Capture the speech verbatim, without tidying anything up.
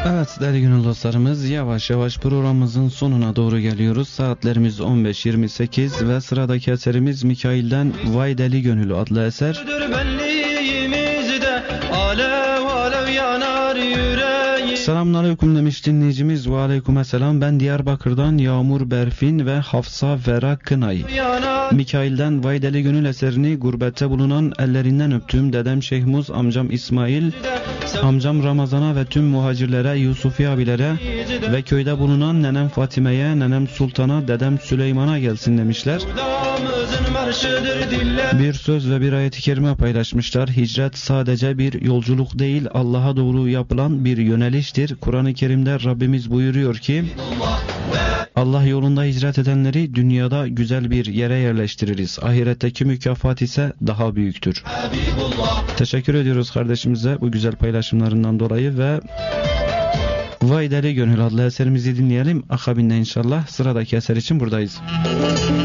Evet değerli gönül dostlarımız, yavaş yavaş programımızın sonuna doğru geliyoruz. Saatlerimiz on beş yirmi sekiz ve sıradaki eserimiz Mikail'den Vay Deli Gönül adlı eser. Selamünaleyküm demiş dinleyicimiz. Ve aleykümselam. Ben Diyarbakır'dan Yağmur Berfin ve Hafsa Vera Kınay. Mikail'den Vay Deli Gönül eserini gurbette bulunan ellerinden öptüğüm dedem Şeyhmuz, amcam İsmail, amcam Ramazan'a ve tüm muhacirlere, Yusufi abilere ve köyde bulunan nenem Fatime'ye, nenem Sultan'a, dedem Süleyman'a gelsin demişler. Bir söz ve bir ayet-i kerime paylaşmışlar. Hicret sadece bir yolculuk değil, Allah'a doğru yapılan bir yöneliştir. Kur'an-ı Kerim'de Rabbimiz buyuruyor ki, Allah yolunda hicret edenleri dünyada güzel bir yere yerleştiririz. Ahiretteki mükafat ise daha büyüktür. Teşekkür ediyoruz kardeşimize bu güzel paylaşımlarından dolayı ve Vay Deli Gönül adlı eserimizi dinleyelim. Akabinde inşallah sıradaki eser için buradayız.